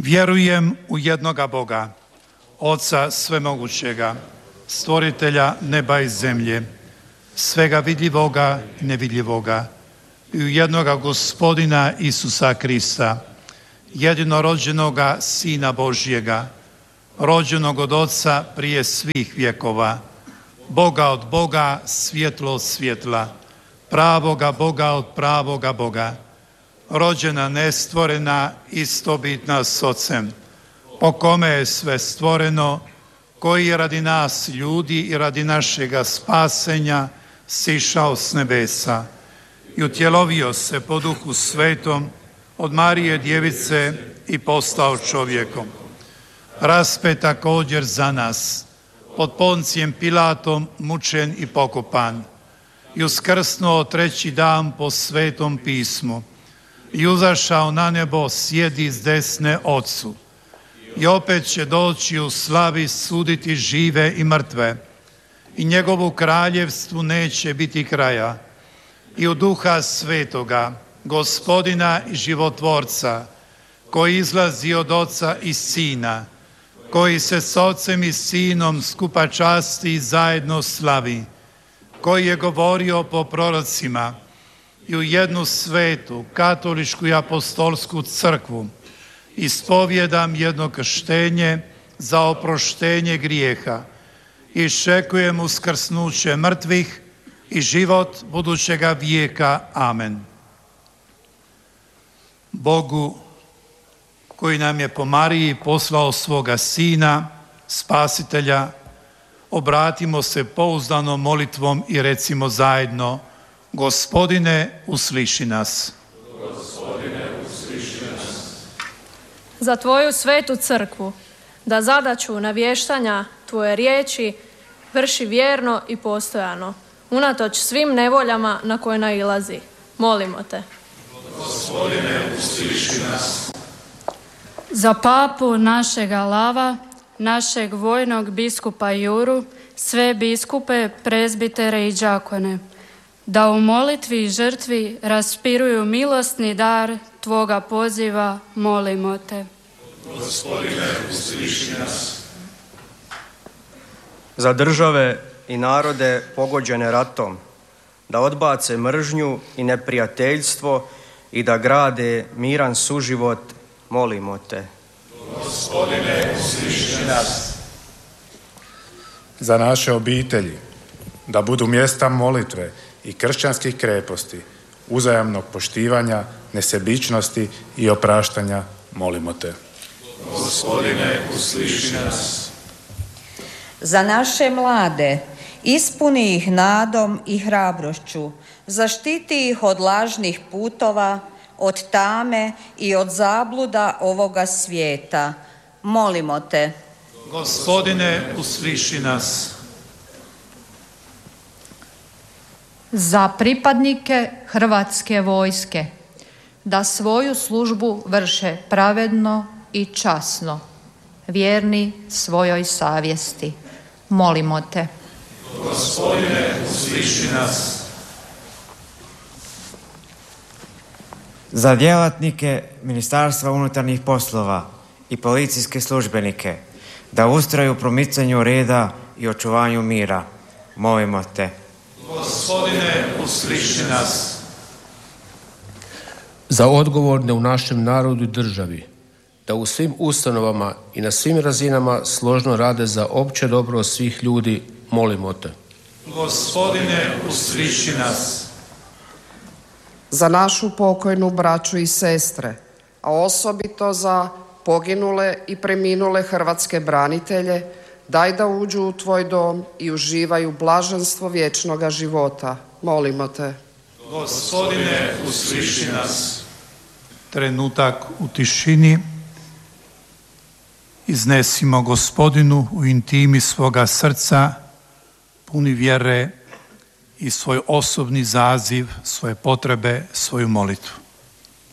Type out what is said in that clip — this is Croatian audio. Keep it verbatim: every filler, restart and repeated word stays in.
Vjerujem u jednoga Boga, Oca svemogućega, stvoritelja neba i zemlje, svega vidljivoga i nevidljivoga, i u jednoga Gospodina Isusa Krista, jedinorođenoga Sina Božjega, rođenog od Oca prije svih vjekova, Boga od Boga, svjetlo od svjetla, pravoga Boga od pravoga Boga, rođena, nestvorena, istobitna s Ocem, po kome je sve stvoreno, koji je radi nas ljudi i radi našega spasenja sišao s nebesa i utjelovio se po Duhu Svetom od Marije Djevice i postao čovjekom. Raspet također za nas, pod Poncijem Pilatom mučen i pokopan, i uskrsnuo treći dan po Svetom pismu, i uzašao na nebo, sjedi s desne Otcu, i opet će doći u slavi suditi žive i mrtve, i njegovu kraljevstvu neće biti kraja, i u Duha Svetoga, Gospodina i životvorca, koji izlazi od Oca i Sina, koji se s Ocem i Sinom skupa časti i zajedno slavi, koji je govorio po prorocima, i u jednu svetu, katoličku i apostolsku crkvu, ispovjedam jedno krštenje za oproštenje grijeha i iščekujem uskrsnuće mrtvih i život budućega vijeka. Amen. Bogu, koji nam je po Mariji poslao svoga Sina, Spasitelja, obratimo se pouzdanom molitvom i recimo zajedno: Gospodine, usliši nas. Gospodine, usliši nas. Za Tvoju svetu crkvu, da zadaću navještanja Tvoje riječi vrši vjerno i postojano, unatoč svim nevoljama na koje nailazi. Molimo Te. Gospodine, usliši nas. Za papu našega Lava, našeg vojnog biskupa Juru, sve biskupe, prezbitere i đakone, da u molitvi i žrtvi raspiruju milosni dar Tvoga poziva, molimo Te. Gospodine, usliši nas. Za države i narode pogođene ratom, da odbace mržnju i neprijateljstvo i da grade miran suživot, molimo Te. Gospodine, usliši nas. Za naše obitelji, da budu mjesta molitve i kršćanskih kreposti, uzajamnog poštivanja, nesebičnosti i opraštanja, molimo Te. Gospodine, usliši nas. Za naše mlade, ispuni ih nadom i hrabrošću, zaštiti ih od lažnih putova, od tame i od zabluda ovoga svijeta, molimo Te. Gospodine, usliši nas. Za pripadnike Hrvatske vojske, da svoju službu vrše pravedno i časno, vjerni svojoj savjesti, molimo Te. Gospodine, usliši nas. Za djelatnike Ministarstva unutarnjih poslova i policijske službenike, da ustraju u promicanju reda i očuvanju mira, molimo Te. Gospodine, usliši nas. Za odgovorne u našem narodu i državi, da u svim ustanovama i na svim razinama složno rade za opće dobro svih ljudi, molimo Te. Gospodine, usliši nas. Za našu pokojnu braću i sestre, a osobito za poginule i preminule hrvatske branitelje, daj da uđu u Tvoj dom i uživaju blaženstvo vječnoga života, molimo Te. Gospodine, usliši nas. Trenutak u tišini iznesimo Gospodinu u intimi svoga srca, puni vjere i svoj osobni zaziv, svoje potrebe, svoju molitvu.